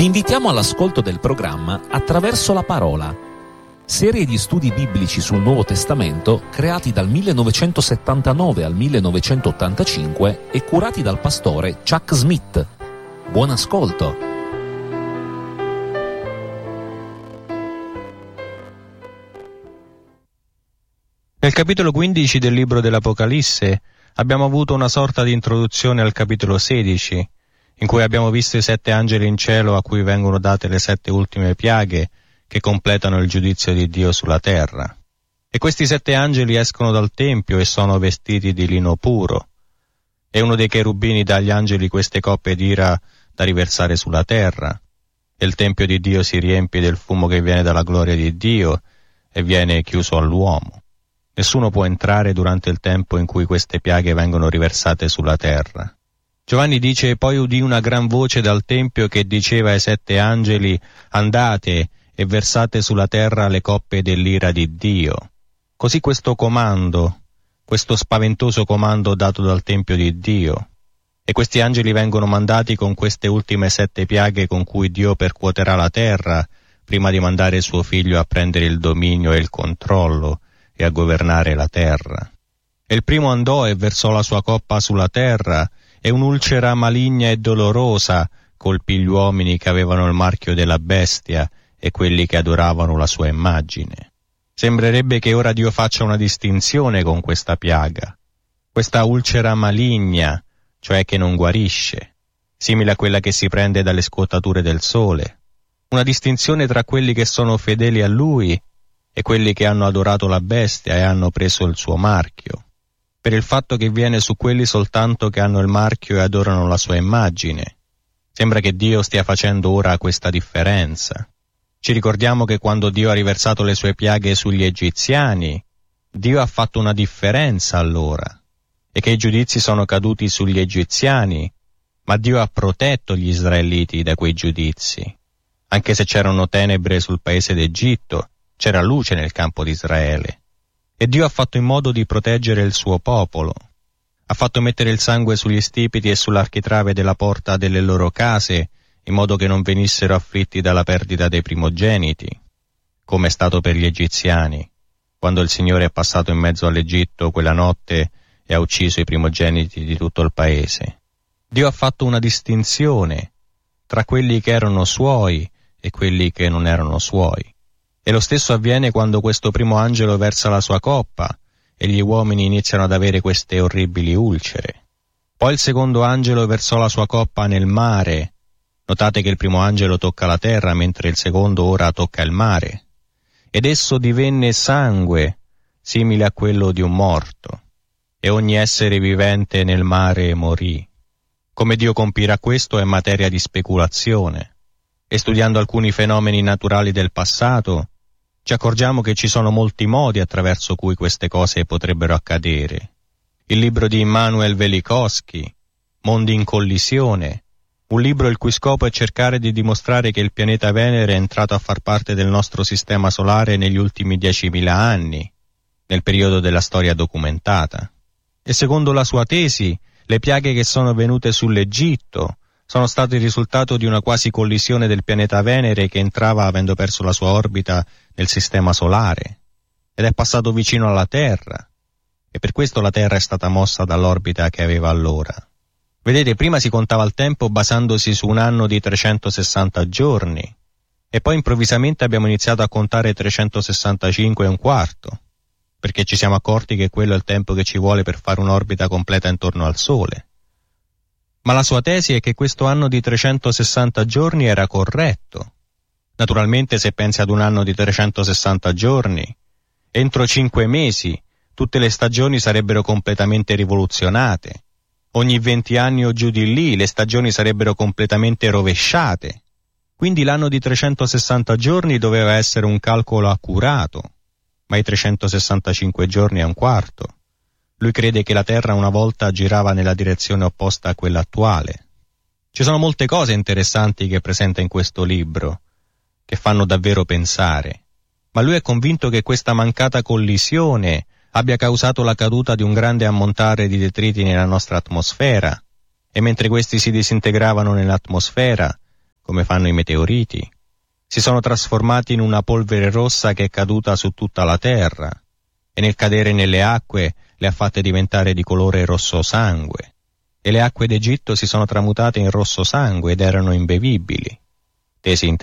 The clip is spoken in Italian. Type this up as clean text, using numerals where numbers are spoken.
Vi invitiamo all'ascolto del programma Attraverso la Parola, serie di studi biblici sul Nuovo Testamento creati dal 1979 al 1985 e curati dal pastore Chuck Smith. Buon ascolto! Nel capitolo 15 del libro dell'Apocalisse abbiamo avuto una sorta di introduzione al capitolo 16, in cui abbiamo visto i 7 angeli in cielo a cui vengono date le 7 ultime piaghe che completano il giudizio di Dio sulla terra. E questi 7 angeli escono dal Tempio e sono vestiti di lino puro. E uno dei cherubini dà agli angeli queste coppe d'ira da riversare sulla terra. E il Tempio di Dio si riempie del fumo che viene dalla gloria di Dio e viene chiuso all'uomo. Nessuno può entrare durante il tempo in cui queste piaghe vengono riversate sulla terra. Giovanni dice: poi udì una gran voce dal Tempio che diceva ai 7 angeli: andate e versate sulla terra le coppe dell'ira di Dio. Così questo comando, questo spaventoso comando dato dal Tempio di Dio. E questi angeli vengono mandati con queste ultime 7 piaghe con cui Dio percuoterà la terra, prima di mandare suo figlio a prendere il dominio e il controllo e a governare la terra. E il primo andò e versò la sua coppa sulla terra, e un'ulcera maligna e dolorosa colpì gli uomini che avevano il marchio della bestia e quelli che adoravano la sua immagine. Sembrerebbe che ora Dio faccia una distinzione con questa piaga, questa ulcera maligna, cioè che non guarisce, simile a quella che si prende dalle scuotature del sole, una distinzione tra quelli che sono fedeli a Lui e quelli che hanno adorato la bestia e hanno preso il suo marchio, per il fatto che viene su quelli soltanto che hanno il marchio e adorano la sua immagine. Sembra che Dio stia facendo ora questa differenza. Ci ricordiamo che quando Dio ha riversato le sue piaghe sugli egiziani, Dio ha fatto una differenza allora, e che i giudizi sono caduti sugli egiziani, ma Dio ha protetto gli israeliti da quei giudizi. Anche se c'erano tenebre sul paese d'Egitto, c'era luce nel campo di Israele. E Dio ha fatto in modo di proteggere il suo popolo. Ha fatto mettere il sangue sugli stipiti e sull'architrave della porta delle loro case, in modo che non venissero afflitti dalla perdita dei primogeniti, come è stato per gli egiziani, quando il Signore è passato in mezzo all'Egitto quella notte e ha ucciso i primogeniti di tutto il paese. Dio ha fatto una distinzione tra quelli che erano suoi e quelli che non erano suoi. E lo stesso avviene quando questo primo angelo versa la sua coppa e gli uomini iniziano ad avere queste orribili ulcere. Poi il secondo angelo versò la sua coppa nel mare. Notate che il primo angelo tocca la terra, mentre il secondo ora tocca il mare. Ed esso divenne sangue, simile a quello di un morto, e ogni essere vivente nel mare morì. Come Dio compirà questo è materia di speculazione. E studiando alcuni fenomeni naturali del passato, ci accorgiamo che ci sono molti modi attraverso cui queste cose potrebbero accadere. Il libro di Immanuel Velikovsky, Mondi in collisione, un libro il cui scopo è cercare di dimostrare che il pianeta Venere è entrato a far parte del nostro sistema solare negli ultimi 10.000 anni, nel periodo della storia documentata. E secondo la sua tesi, le piaghe che sono venute sull'Egitto sono state il risultato di una quasi collisione del pianeta Venere che entrava avendo perso la sua orbita nel sistema solare ed è passato vicino alla Terra, e per questo la Terra è stata mossa dall'orbita che aveva allora. Vedete, prima si contava il tempo basandosi su un anno di 360 giorni e poi improvvisamente abbiamo iniziato a contare 365 e un quarto, perché ci siamo accorti che quello è il tempo che ci vuole per fare un'orbita completa intorno al Sole. Ma la sua tesi è che questo anno di 360 giorni era corretto. Naturalmente, se pensi ad un anno di 360 giorni, entro 5 mesi tutte le stagioni sarebbero completamente rivoluzionate. Ogni 20 anni o giù di lì le stagioni sarebbero completamente rovesciate. Quindi l'anno di 360 giorni doveva essere un calcolo accurato, ma i 365 giorni e un quarto. Lui crede che la Terra una volta girava nella direzione opposta a quella attuale. Ci sono molte cose interessanti che presenta in questo libro, che fanno davvero pensare, ma lui è convinto che questa mancata collisione abbia causato la caduta di un grande ammontare di detriti nella nostra atmosfera, e mentre questi si disintegravano nell'atmosfera, come fanno i meteoriti. Si sono trasformati in una polvere rossa che è caduta su tutta la terra e nel cadere nelle acque le ha fatte diventare di colore rosso sangue. E le acque d'Egitto si sono tramutate in rosso sangue ed erano imbevibili. Tesi